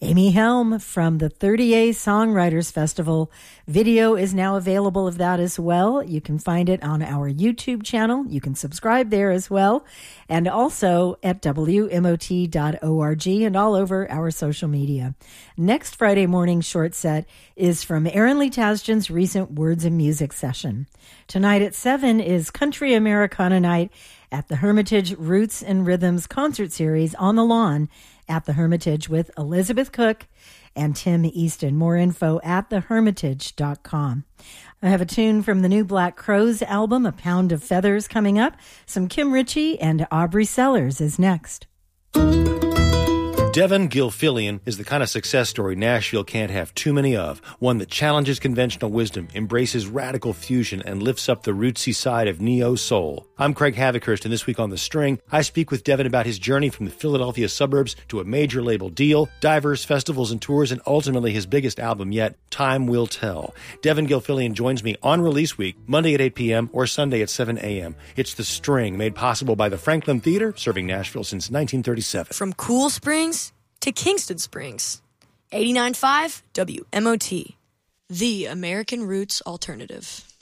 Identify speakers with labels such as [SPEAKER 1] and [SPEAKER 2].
[SPEAKER 1] Amy Helm from the 30A Songwriters Festival. Video is now available of that as well. You can find it on our YouTube channel. You can subscribe there as well. And also at WMOT.org and all over our social media. Next Friday morning short set is from Aaron Lee Tasjan's recent Words and Music session. Tonight at 7 is Country Americana Night at the Hermitage Roots and Rhythms Concert Series on the lawn at the Hermitage with Elizabeth Cook and Tim Easton. More info at thehermitage.com. I have a tune from the new Black Crowes album, A Pound of Feathers, coming up. Some Kim Ritchie and Aubrey Sellers is next.
[SPEAKER 2] Devin Gilfillian is the kind of success story Nashville can't have too many of. One that challenges conventional wisdom, embraces radical fusion, and lifts up the rootsy side of neo-soul. I'm Craig Havikhurst, and this week on The String, I speak with Devin about his journey from the Philadelphia suburbs to a major label deal, diverse festivals and tours, and ultimately his biggest album yet, Time Will Tell. Devin Gilfillian joins me on release week, Monday at 8 p.m. or Sunday at 7 a.m. It's The String, made possible by the Franklin Theater, serving Nashville since 1937.
[SPEAKER 3] From Cool Springs to Kingston Springs. 89.5 WMOT, the American Roots Alternative.